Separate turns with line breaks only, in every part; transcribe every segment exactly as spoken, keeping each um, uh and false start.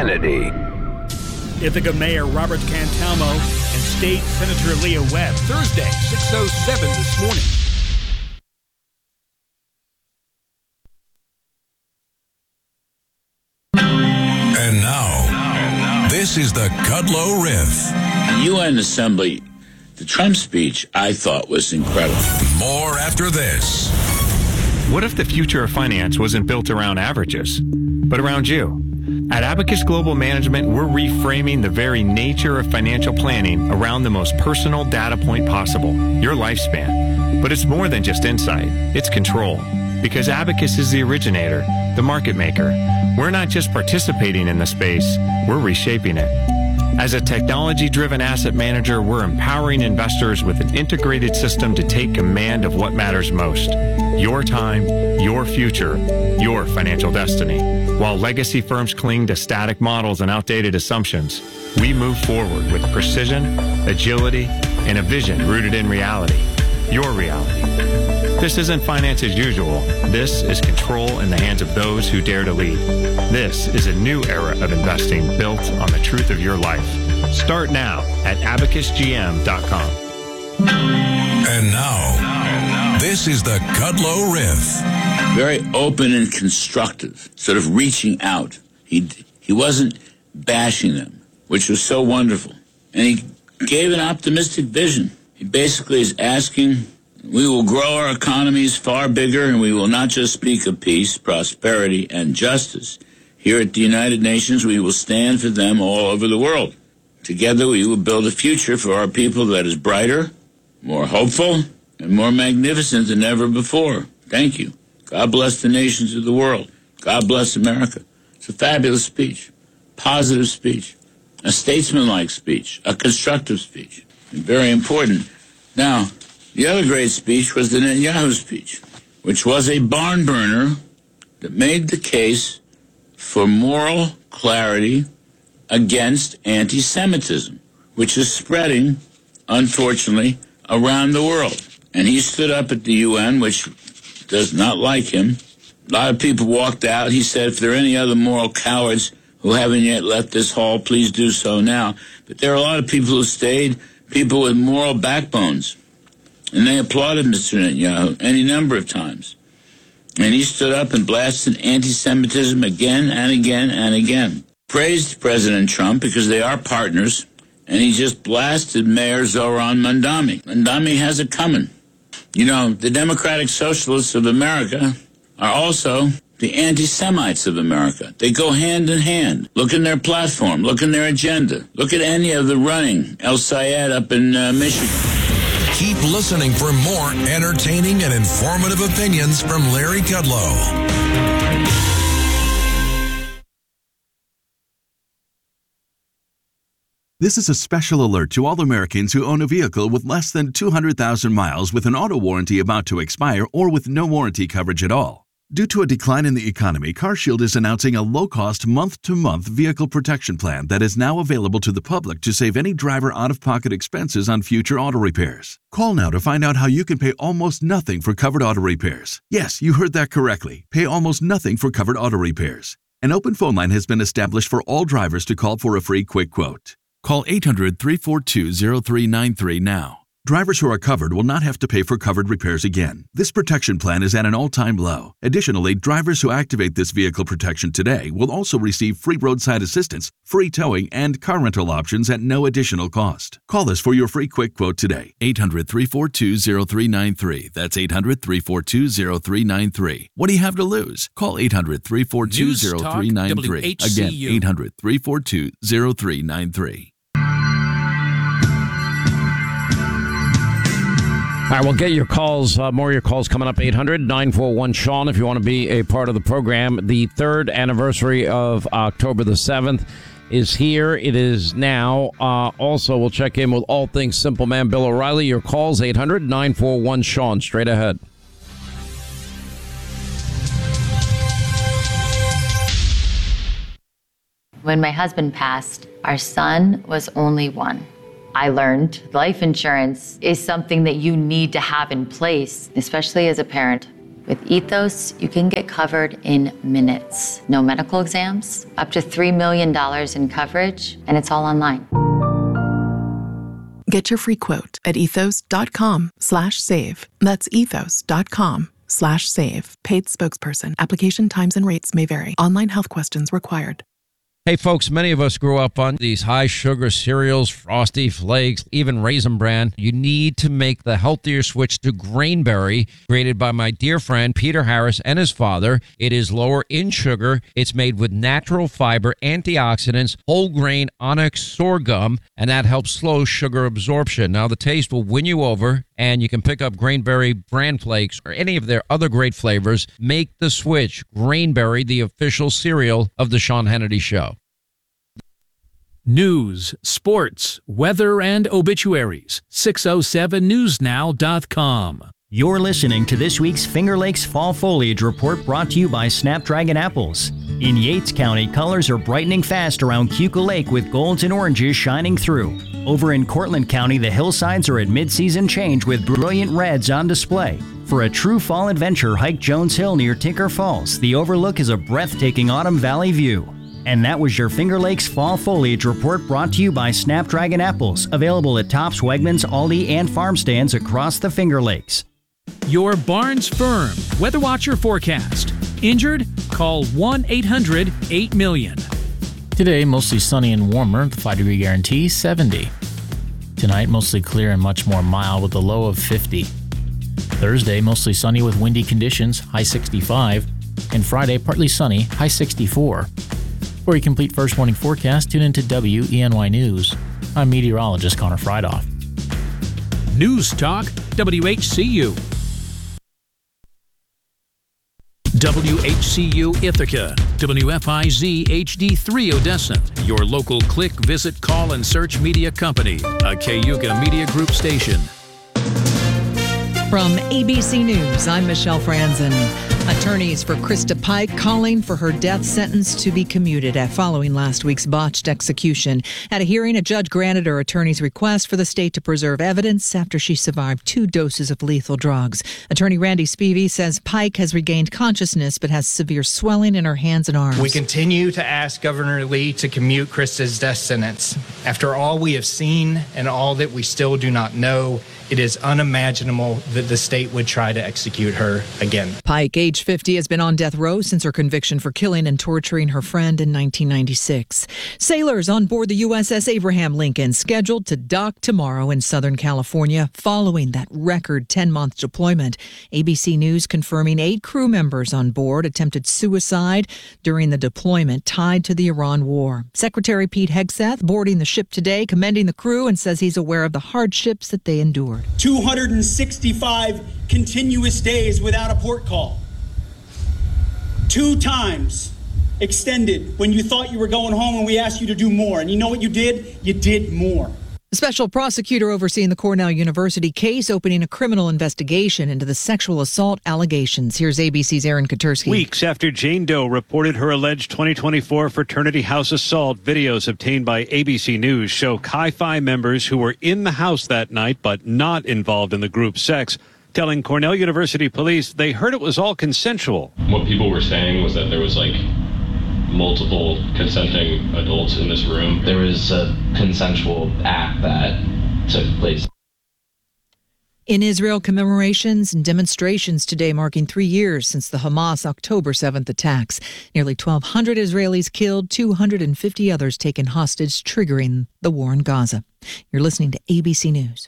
Kennedy.
Ithaca Mayor Robert Cantalmo and State Senator Leah Webb. Thursday, six oh seven this morning.
And now, this is the Kudlow Riff.
The U N Assembly, the Trump speech, I thought was incredible.
More after this.
What if the future of finance wasn't built around averages, but around you? At Abacus Global Management, we're reframing the very nature of financial planning around the most personal data point possible, your lifespan. But it's more than just insight, it's control. Because Abacus is the originator, the market maker. We're not just participating in the space, we're reshaping it. As a technology-driven asset manager, we're empowering investors with an integrated system to take command of what matters most. Your time, your future, your financial destiny. While legacy firms cling to static models and outdated assumptions, we move forward with precision, agility, and a vision rooted in reality. Your reality. This isn't finance as usual. This is control in the hands of those who dare to lead. This is a new era of investing built on the truth of your life. Start now at abacus g m dot com.
And now, this is the Kudlow Riff.
Very open and constructive, sort of reaching out. He he wasn't bashing them, which was so wonderful. And he gave an optimistic vision. He basically is asking, we will grow our economies far bigger, and we will not just speak of peace, prosperity, and justice. Here at the United Nations, we will stand for them all over the world. Together, we will build a future for our people that is brighter, more hopeful, and more magnificent than ever before. Thank you. God bless the nations of the world. God bless America. It's a fabulous speech, positive speech, a statesmanlike speech, a constructive speech, and very important. Now, the other great speech was the Netanyahu speech, which was a barn burner that made the case for moral clarity against anti-Semitism, which is spreading, unfortunately, around the world. And he stood up at the U N, which does not like him. A lot of people walked out. He said, if there are any other moral cowards who haven't yet left this hall, please do so now. But there are a lot of people who stayed, people with moral backbones. And they applauded Mister Netanyahu any number of times. And he stood up and blasted anti-Semitism again and again and again. Praised President Trump because they are partners, and he just blasted Mayor Zohran Mamdani. Mamdani has it coming. You know, the Democratic Socialists of America are also the anti-Semites of America. They go hand in hand. Look in their platform. Look in their agenda. Look at any of the running. El Sayed up in uh, Michigan.
Keep listening for more entertaining and informative opinions from Larry Kudlow.
This is a special alert to all Americans who own a vehicle with less than two hundred thousand miles with an auto warranty about to expire or with no warranty coverage at all. Due to a decline in the economy, CarShield is announcing a low-cost month-to-month vehicle protection plan that is now available to the public to save any driver out-of-pocket expenses on future auto repairs. Call now to find out how you can pay almost nothing for covered auto repairs. Yes, you heard that correctly. Pay almost nothing for covered auto repairs. An open phone line has been established for all drivers to call for a free quick quote. Call eight hundred, three four two, zero three nine three now. Drivers who are covered will not have to pay for covered repairs again. This protection plan is at an all-time low. Additionally, drivers who activate this vehicle protection today will also receive free roadside assistance, free towing, and car rental options at no additional cost. Call us for your free quick quote today. eight hundred, three four two, zero three nine three. That's eight hundred, three four two, zero three nine three. What do you have to lose? Call eight hundred, three four two, zero three nine three. Again, eight hundred, three four two, zero three nine three.
All right, we'll get your calls, uh, more of your calls coming up, eight hundred, nine four one, Sean, if you want to be a part of the program. The third anniversary of October the seventh is here. It is now. Uh, also, we'll check in with all things Simple Man Bill O'Reilly. Your calls, eight hundred, nine four one, Sean, straight ahead.
When my husband passed, our son was only one. I learned life insurance is something that you need to have in place, especially as a parent With Ethos, you can get covered in minutes. No medical exams, up to three million dollars in coverage, and it's all online.
Get your free quote at ethos.com slash save. That's ethos.com slash save. Paid spokesperson. Application times and rates may vary. Online health questions required.
Hey, folks, many of us grew up on these high-sugar cereals, Frosty Flakes, even Raisin Bran. You need to make the healthier switch to Grainberry, created by my dear friend Peter Harris and his father. It is lower in sugar. It's made with natural fiber, antioxidants, whole grain onyx sorghum, and that helps slow sugar absorption. Now, the taste will win you over, and you can pick up Grainberry Bran Flakes or any of their other great flavors. Make the switch. Grainberry, the official cereal of the Sean Hannity Show.
News, sports, weather, and obituaries. six oh seven news now dot com.
You're listening to this week's Finger Lakes Fall Foliage Report, brought to you by Snapdragon Apples. In Yates County, colors are brightening fast around Keuka Lake with golds and oranges shining through. Over in Cortland County, the hillsides are at mid-season change with brilliant reds on display. For a true fall adventure, hike Jones Hill near Tinker Falls. The overlook is a breathtaking autumn valley view. And that was your Finger Lakes Fall Foliage Report, brought to you by Snapdragon Apples, available at Tops, Wegmans, Aldi, and farm stands across the Finger Lakes.
Your Barnes Firm Weather Watcher forecast. Injured? Call one eight hundred eight million.
Today, mostly sunny and warmer, the five degree guarantee, seventy. Tonight, mostly clear and much more mild with a low of fifty. Thursday, mostly sunny with windy conditions, high sixty-five. And Friday, partly sunny, high sixty-four. For a complete first morning forecast, tune into W E N Y News. I'm meteorologist Connor Friedhoff.
News Talk, W H C U. W H C U Ithaca, W F I Z H D three Odessa, your local click, visit, call, and search media company, a Cayuga Media Group station.
From A B C News, I'm Michelle Franzen. Attorneys for Krista Pike calling for her death sentence to be commuted following last week's botched execution. At a hearing, a judge granted her attorney's request for the state to preserve evidence after she survived two doses of lethal drugs. Attorney Randy Spivey says Pike has regained consciousness but has severe swelling in her hands and arms.
We continue to ask Governor Lee to commute Krista's death sentence. After all we have seen and all that we still do not know, it is unimaginable that the state would try to execute her again.
Pike, age fifty, has been on death row since her conviction for killing and torturing her friend in nineteen ninety-six. Sailors on board the U S S Abraham Lincoln scheduled to dock tomorrow in Southern California following that record ten-month deployment. A B C News confirming eight crew members on board attempted suicide during the deployment tied to the Iran war. Secretary Pete Hegseth boarding the ship today, commending the crew, and says he's aware of the hardships that they endured.
two hundred sixty-five continuous days without a port call. Two times extended when you thought you were going home and we asked you to do more. And you know what you did? You did more.
The special prosecutor overseeing the Cornell University case opening a criminal investigation into the sexual assault allegations. Here's A B C's Aaron Katursky.
Weeks after Jane Doe reported her alleged twenty twenty-four fraternity house assault, videos obtained by A B C News show Chi Phi members who were in the house that night but not involved in the group sex, telling Cornell University police they heard it was all consensual.
What people were saying was that there was like multiple consenting adults in this room.
There was a consensual act that took place.
In Israel, commemorations and demonstrations today marking three years since the Hamas October seventh attacks. Nearly twelve hundred Israelis killed, two hundred fifty others taken hostage, triggering the war in Gaza. You're listening to A B C News.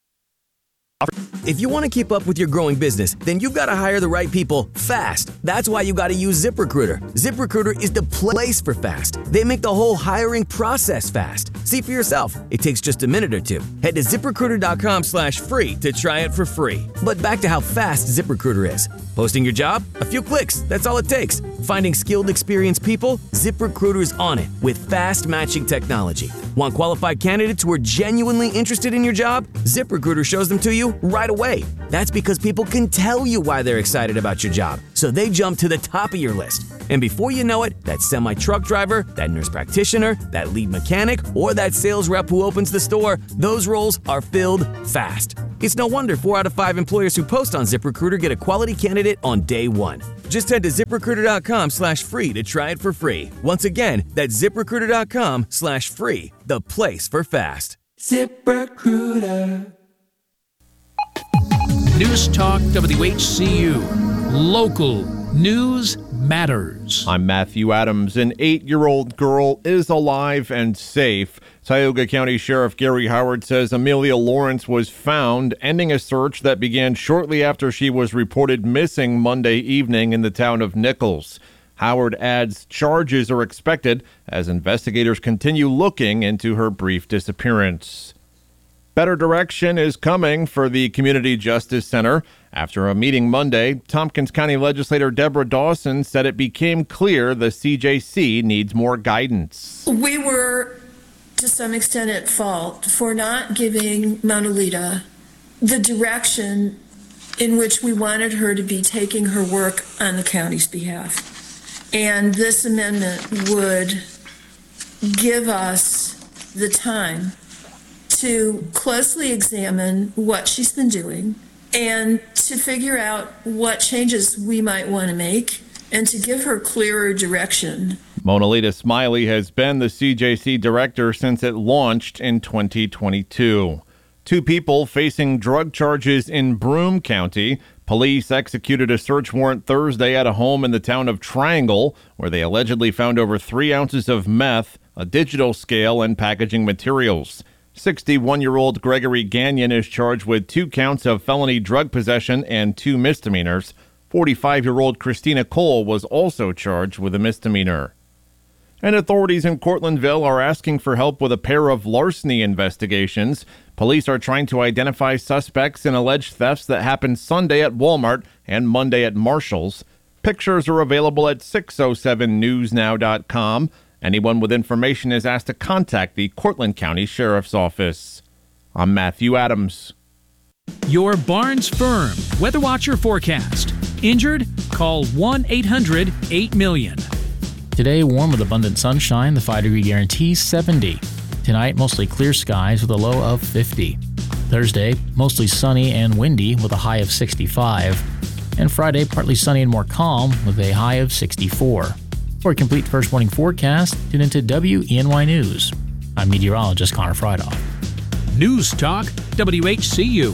If you want to keep up with your growing business, then you've got to hire the right people fast. That's why you got to use ZipRecruiter. ZipRecruiter is the place for fast. They make the whole hiring process fast. See for yourself. It takes just a minute or two. Head to ZipRecruiter.com slash free to try it for free. But back to how fast ZipRecruiter is. Posting your job? A few clicks. That's all it takes. Finding skilled, experienced people? ZipRecruiter's on it with fast matching technology. Want qualified candidates who are genuinely interested in your job? ZipRecruiter shows them to you right away. That's because people can tell you why they're excited about your job, so they jump to the top of your list. And before you know it, that semi-truck driver, that nurse practitioner, that lead mechanic, or that sales rep who opens the store, those roles are filled fast. It's no wonder four out of five employers who post on ZipRecruiter get a quality candidate on day one. Just head to ZipRecruiter.com slash free to try it for free. Once again, that's ZipRecruiter.com slash free, the place for fast. ZipRecruiter.
News Talk W H C U. Local news matters.
I'm Matthew Adams. An eight-year-old girl is alive and safe. Tioga County Sheriff Gary Howard says Amelia Lawrence was found, ending a search that began shortly after she was reported missing Monday evening in the town of Nichols. Howard adds charges are expected as investigators continue looking into her brief disappearance. Better direction is coming for the Community Justice Center. After a meeting Monday, Tompkins County Legislator Deborah Dawson said it became clear the C J C needs more guidance.
We were, to some extent, at fault for not giving Monalita the direction in which we wanted her to be taking her work on the county's behalf. And this amendment would give us the time to closely examine what she's been doing and to figure out what changes we might want to make and to give her clearer direction.
Monalita Smiley has been the C J C director since it launched in twenty twenty-two. Two people facing drug charges in Broome County. Police executed a search warrant Thursday at a home in the town of Triangle, where they allegedly found over three ounces of meth, a digital scale, and packaging materials. sixty-one-year-old Gregory Gagnon is charged with two counts of felony drug possession and two misdemeanors. forty-five-year-old Christina Cole was also charged with a misdemeanor. And authorities in Cortlandville are asking for help with a pair of larceny investigations. Police are trying to identify suspects in alleged thefts that happened Sunday at Walmart and Monday at Marshall's. Pictures are available at six oh seven news now dot com. Anyone with information is asked to contact the Cortland County Sheriff's Office. I'm Matthew Adams.
Your Barnes Firm Weather Watcher forecast. Injured? Call one eight hundred eight million.
Today, warm with abundant sunshine, the five-degree guarantee seventy. Tonight, mostly clear skies with a low of fifty. Thursday, mostly sunny and windy with a high of sixty-five. And Friday, partly sunny and more calm with a high of sixty-four. For a complete first morning forecast, tune into W E N Y News. I'm meteorologist Connor Friedhoff.
News Talk W H C U.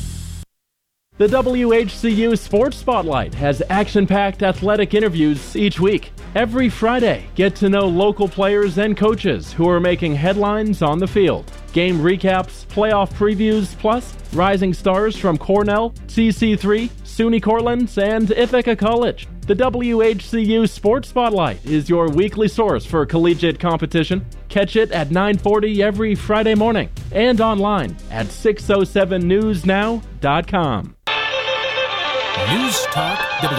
The W H C U Sports Spotlight has action-packed athletic interviews each week. Every Friday, get to know local players and coaches who are making headlines on the field. Game recaps, playoff previews, plus rising stars from Cornell, C C three, SUNY Cortland, and Ithaca College. The W H C U Sports Spotlight is your weekly source for collegiate competition. Catch it at nine forty every Friday morning and online at six oh seven news now dot com.
News Talk